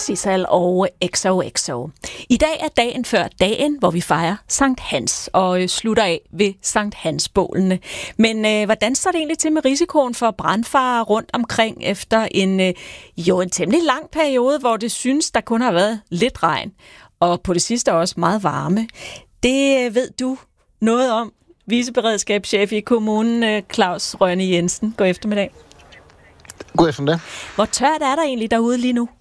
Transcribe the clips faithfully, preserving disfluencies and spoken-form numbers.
Sissel og X O X O. I dag er dagen før dagen, hvor vi fejrer Sankt Hans og øh, slutter af ved Sankt Hans-bålene. Men øh, hvordan står det egentlig til med risikoen for brandfare rundt omkring efter en, øh, jo, en temmelig lang periode, hvor det synes, der kun har været lidt regn, og på det sidste også meget varme? Det øh, ved du noget om, viceberedskabschef i kommunen, Claus Rønne Jensen. God eftermiddag. God eftermiddag. Hvor tørt er der egentlig derude lige nu?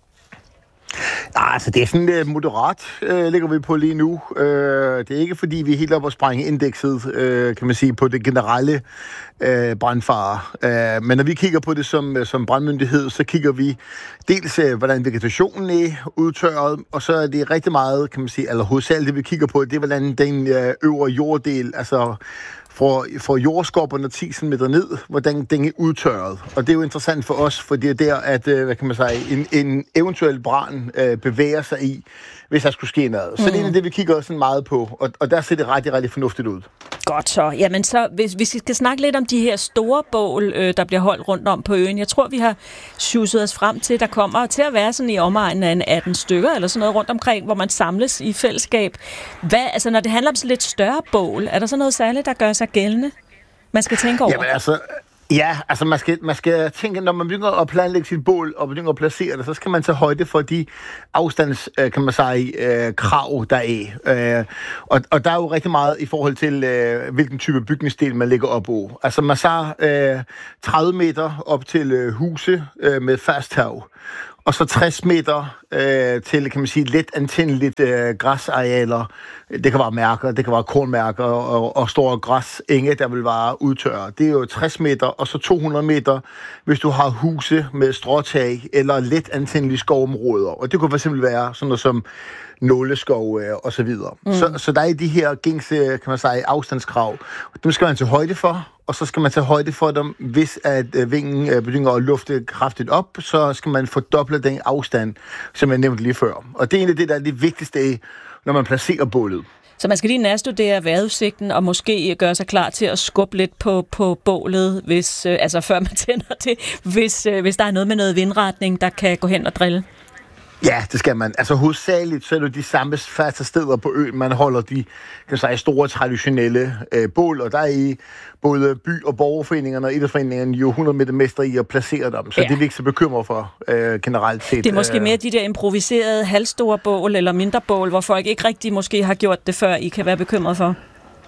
Ja, altså det er sådan uh, moderat, uh, ligger vi på lige nu. Uh, det er ikke fordi, vi er helt oppe at sprænge indekset, uh, kan man sige, på det generelle uh, brandfare. Uh, men når vi kigger på det som, uh, som brandmyndighed, så kigger vi dels, uh, hvordan vegetationen er udtørret, og så er det rigtig meget, kan man sige, eller hovedsageligt det vi kigger på, det er, hvordan den uh, øvre jorddel, altså for, for jordskorperne ti centimeter ned, hvordan den er udtørret. Og det er jo interessant for os, for det er der, at hvad kan man sige, en, en eventuel brand øh, bevæger sig i, hvis der skulle ske noget. Så mm. det er egentlig det, vi kigger sådan meget på, og, og der ser det rigtig, rigtig fornuftigt ud. Godt så. Jamen så, hvis, hvis vi skal snakke lidt om de her store bål, øh, der bliver holdt rundt om på øen. Jeg tror, vi har sjusset os frem til, der kommer til at være sådan i omegnen af en atten stykker, eller sådan noget rundt omkring, hvor man samles i fællesskab. Hvad, altså når det handler om sådan lidt større bål, er der så noget særligt, der gør sig gældende, man skal tænke over? Jamen altså... Ja, altså man skal, man skal tænke, når man begynder at planlægge sit bål og begynder at placere det, så skal man tage højde for de afstands, kan man sige, krav, der er. Og, og der er jo rigtig meget i forhold til, hvilken type bygningsdel man lægger op på. Altså man sagde tredive meter op til huse med fast tag. Og så tres meter øh, til, kan man sige, let antændeligt øh, græsarealer. Det kan være mærker, det kan være kornmærker og, og store græsenge, der vil være udtørret. Det er jo tres meter, og så to hundrede meter, hvis du har huse med stråtag eller let antændelige skovområder. Og det kunne for eksempel være sådan noget som nåleskov øh, og så videre. Mm. Så, så der er de her gængse, kan man sige, afstandskrav. Dem skal man tage højde for, og så skal man tage højde for dem, hvis at øh, vingen øh, begynder at lufte kraftigt op, så skal man fordoble den afstand, som jeg nævnte lige før. Og det er egentlig det, der er det vigtigste, når man placerer bålet. Så man skal lige nærstudere vejrudsigten og måske gøre sig klar til at skubbe lidt på, på bålet, hvis, øh, altså før man tænder det, hvis, øh, hvis der er noget med noget vindretning, der kan gå hen og drille. Ja, det skal man. Altså hovedsageligt, så er det de samme faste steder på øen, man holder de, kan sige, store traditionelle øh, bål, og der er i både by- og borgerforeningerne og idrætsforeningerne jo hundrede meter mestre i at placere dem, så ja. Det er vi ikke så bekymret for øh, generelt set. Det er måske mere de der improviserede halvstore bål eller mindre bål, hvor folk ikke rigtig måske har gjort det før, I kan være bekymret for.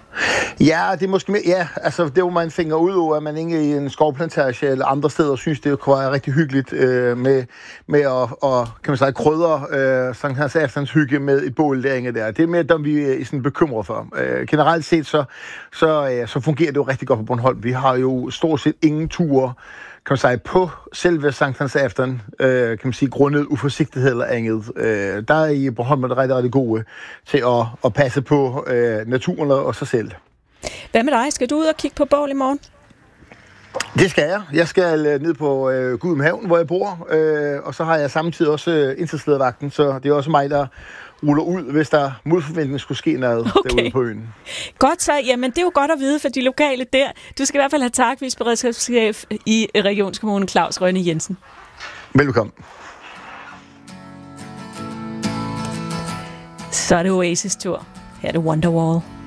Ja, det er måske mere, ja, altså det hvor man finder ud over, at man ikke i en skovplantage eller andre steder synes, det kunne være rigtig hyggeligt øh, med, med at, og, kan man sige, krydre øh, Sankt Hans aftens hygge med et bål derinde der. Det er mere dem, vi er sådan bekymret for. Øh, generelt set, så, så, øh, så fungerer det jo rigtig godt på Bornholm. Vi har jo stort set ingen ture, kan man sige, på selve Sankt Hans aften, øh, kan man sige, grundet uforsigtighed eller andet. Øh, der er i Bornholm er rigtig, rigtig gode til at, at passe på øh, naturen og sig selv. Hvad med dig? Skal du ud og kigge på bål i morgen? Det skal jeg. Jeg skal ned på øh, Gudumhavn, hvor jeg bor, øh, og så har jeg samtidig også øh, indsatsledervagten, så det er også mig, der ruller ud, hvis der modforventning skulle ske noget okay. derude på øen. Godt så. Jamen, det er jo godt at vide for de lokale der. Du skal i hvert fald have tak, viceberedskabschef i Regionskommunen, Claus Rønne Jensen. Velkommen. Så er det Oasis tur. Her er det Wonderwall.